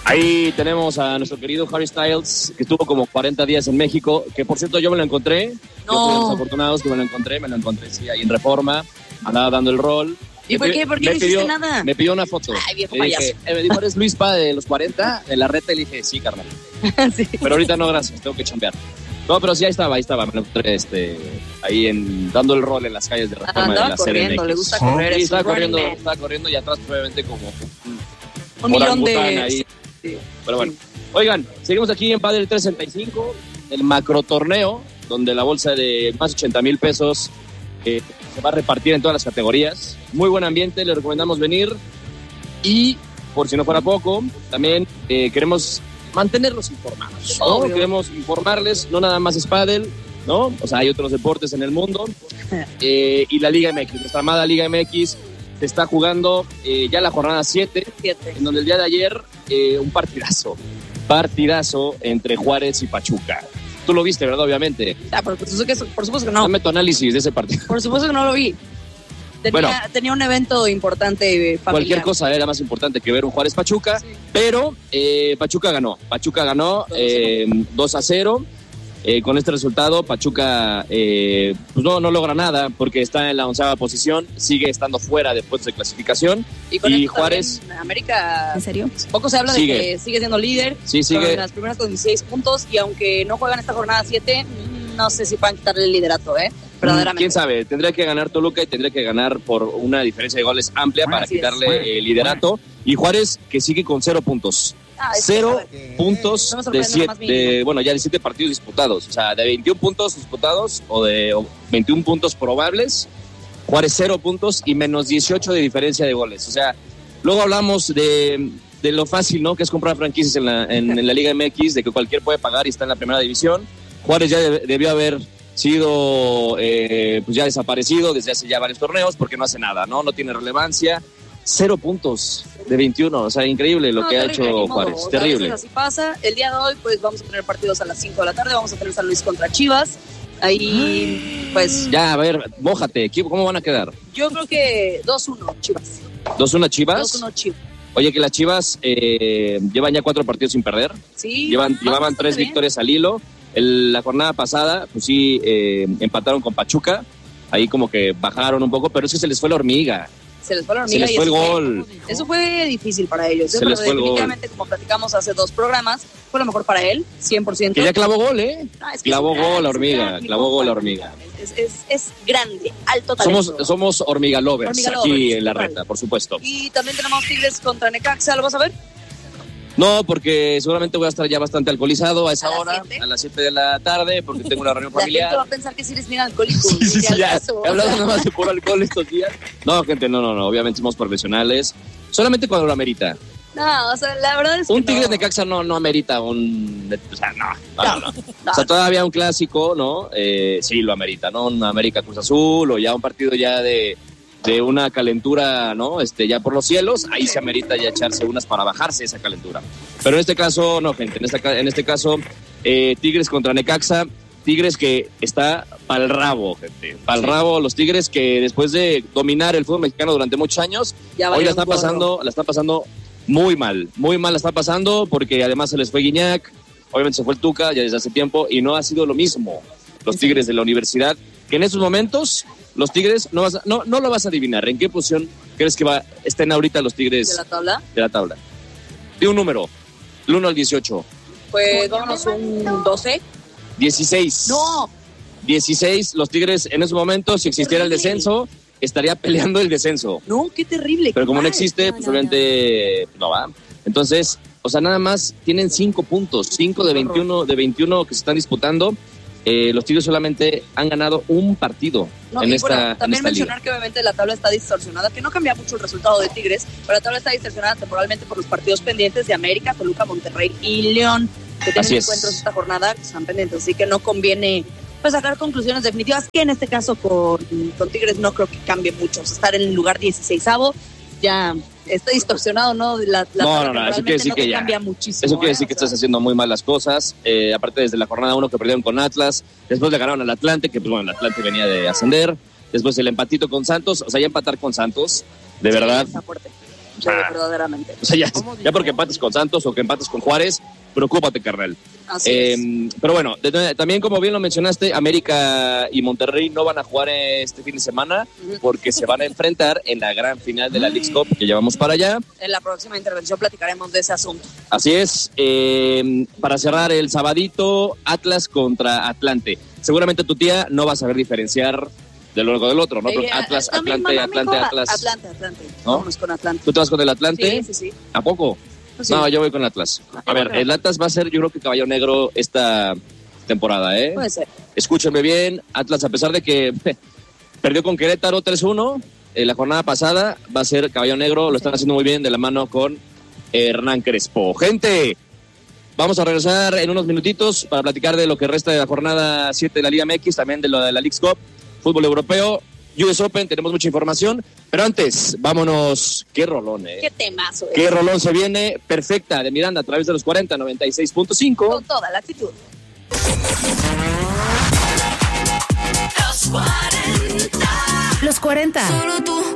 Ahí tenemos a nuestro querido Harry Styles, que estuvo como 40 días en México, que por cierto yo me lo encontré. No. Yo fui de los afortunados que me lo encontré, sí, ahí en Reforma, andaba dando el rol. ¿Y por qué? ¿Por qué no hiciste nada? Me pidió una foto. Ay, viejo le dije, me dijo, ¿eres Luispa de los 40? De la reta, y le dije, sí, carnal. Sí. Pero ahorita no, gracias, tengo que chambear. No, pero sí, ahí estaba, me lo encontré, ahí dando el rol en las calles de Reforma. Andaba de la corriendo, CDMX. le gusta correr. Sí, es un estaba corriendo y atrás probablemente como un millón de... ahí. Sí. Pero bueno, oigan, seguimos aquí en Padel 365, el macro torneo, donde la bolsa de más de 80,000 pesos se va a repartir en todas las categorías. Muy buen ambiente, les recomendamos venir. Y, por si no fuera poco, también queremos mantenerlos informados, ¿no? Queremos informarles, no nada más es pádel, ¿no? O sea, hay otros deportes en el mundo. Y la Liga MX, nuestra amada Liga MX, se está jugando ya la jornada 7, en donde el día de ayer un partidazo entre Juárez y Pachuca. Tú lo viste, ¿verdad? Obviamente. Por supuesto que no. Dame tu análisis de ese partido. Por supuesto que no lo vi. Tenía un evento importante familiar. Cualquier cosa era más importante que ver un Juárez-Pachuca, sí. Pero Pachuca ganó. 2-0. Con este resultado, Pachuca pues no logra nada porque está en la 11ª posición, sigue estando fuera de puestos de clasificación. Y Juárez... América, ¿en serio? Poco se habla de que sigue siendo líder. Sí, sigue. Con las primeras con 16 puntos y aunque no juegan esta jornada 7, no sé si puedan quitarle el liderato, verdaderamente. ¿Quién sabe? Tendría que ganar Toluca y tendría que ganar por una diferencia de goles amplia para quitarle el liderato. Y Juárez, que sigue con 0 puntos. 0 puntos de 7, ya de 7 partidos disputados. O sea, de 21 puntos disputados o de 21 puntos probables, Juárez 0 puntos y menos 18 de diferencia de goles. O sea, luego hablamos de lo fácil, ¿no? Que es comprar franquicias en la Liga MX, de que cualquier puede pagar y está en la primera división. Juárez ya debió haber sido pues ya desaparecido desde hace ya varios torneos porque no hace nada, ¿no? No tiene relevancia. 0 puntos de 21, o sea, increíble lo que ha hecho Juárez, terrible. Así pasa. El día de hoy, pues vamos a tener partidos a las 5 de la tarde, vamos a tener San Luis contra Chivas. Ahí, pues... Ya, a ver, mójate, ¿cómo van a quedar? Yo creo que 2-1 Chivas. ¿2-1 Chivas? 2-1 Chivas. Oye, que las Chivas llevan ya 4 partidos sin perder. Sí. Llevaban 3 victorias al hilo. La jornada pasada, pues sí, empataron con Pachuca. Ahí como que bajaron un poco, pero es que se les fue la hormiga. Se les fue la hormiga. Se les fue el gol. Eso fue difícil para ellos. Se les fue definitivamente, como platicamos hace 2 programas, fue lo mejor para él, 100%. Que ya clavó gol, clavó gol la hormiga. Es grande, alto talento. Somos hormiga lovers aquí en la reta, por supuesto. Y también tenemos Tigres contra Necaxa, ¿lo vas a ver? No, porque seguramente voy a estar ya bastante alcoholizado a esa hora, a las 7 de la tarde, porque tengo una reunión familiar. La gente va a pensar que si eres bien alcohólico. Sí, ya, he hablado nada más de puro alcohol estos días. No, gente, no, obviamente somos profesionales, solamente cuando lo amerita. No, o sea, la verdad es que un Tigres de Necaxa no amerita un... O sea, no. O sea, todavía un clásico, ¿no? Sí, lo amerita, ¿no? Un América Cruz Azul o ya un partido ya de una calentura, ¿no? Ya por los cielos, ahí se amerita ya echarse unas para bajarse esa calentura. Pero en este caso, no, gente, en este caso, Tigres contra Necaxa, Tigres que está pa'l rabo, gente, pa'l rabo, los Tigres que después de dominar el fútbol mexicano durante muchos años, hoy la está pasando muy mal la está pasando, porque además se les fue Guiñac, obviamente se fue el Tuca ya desde hace tiempo, y no ha sido lo mismo los Tigres de la universidad, que en estos momentos... Los Tigres, no lo vas a adivinar. ¿En qué posición crees que estén ahorita los Tigres? ¿De la tabla? De un número, del 1 al 18. Pues vámonos un 12. 16. ¡No! 16, los Tigres en esos momentos, si existiera el descenso, estaría peleando el descenso. No, qué terrible. Pero como no existe, pues obviamente no va. Entonces, o sea, nada más tienen 5 puntos, 5 de 21 que se están disputando. Los Tigres solamente han ganado un partido también mencionar que obviamente la tabla está distorsionada, que no cambia mucho el resultado de Tigres, pero la tabla está distorsionada temporalmente por los partidos pendientes de América, Toluca, Monterrey y León, que tienen encuentros esta jornada que están pendientes, así que no conviene pues sacar conclusiones definitivas, que en este caso con Tigres no creo que cambie mucho. O sea, estar en el lugar 16avo ya está distorsionado, ¿no? No, eso quiere decir que ya cambia muchísimo. Eso quiere decir que estás haciendo muy mal las cosas. Aparte, desde la jornada 1 que perdieron con Atlas, después le ganaron al Atlante, que pues bueno, el Atlante venía de ascender. Después el empatito con Santos, o sea, ya empatar con Santos, de verdad. O sea, verdaderamente. O sea, ya porque empates con Santos o que empates con Juárez, preocúpate, carnal. Así es. Pero bueno, también como bien lo mencionaste, América y Monterrey no van a jugar este fin de semana porque se van a enfrentar en la gran final de la Leagues Cup que llevamos para allá. En la próxima intervención platicaremos de ese asunto. Así es. Para cerrar el sabadito, Atlas contra Atlante. Seguramente tu tía no va a saber diferenciar del uno del otro, ¿no? Atlas, Atlante. Atlante. ¿No? Vámonos con Atlante. ¿Tú te vas con el Atlante? Sí. ¿A poco? Pues sí. No, yo voy con Atlas. A ver, el Atlas va a ser, yo creo que caballo negro esta temporada, ¿eh? Puede ser. Escúchenme bien, Atlas, a pesar de que perdió con Querétaro 3-1 la jornada pasada, va a ser caballo negro, lo están haciendo muy bien de la mano con Hernán Crespo. Gente, vamos a regresar en unos minutitos para platicar de lo que resta de la jornada 7 de la Liga MX, también de lo de la Leagues Cup, fútbol europeo, US Open, tenemos mucha información, pero antes, vámonos, qué rolón, Qué temazo. Qué rolón se viene, Perfecta, de Miranda, a través de los 40, 96.5. Con toda la actitud. Los 40. Solo tú.